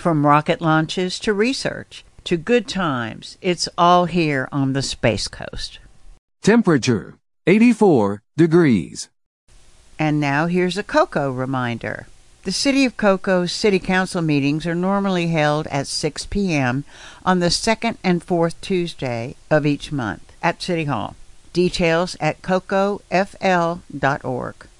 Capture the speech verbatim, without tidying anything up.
From rocket launches to research to good times, it's all here on the Space Coast. Temperature, eighty-four degrees. And now here's a Cocoa reminder. The City of Cocoa's City Council meetings are normally held at six p.m. on the second and fourth Tuesday of each month at City Hall. Details at cocoa f l dot org.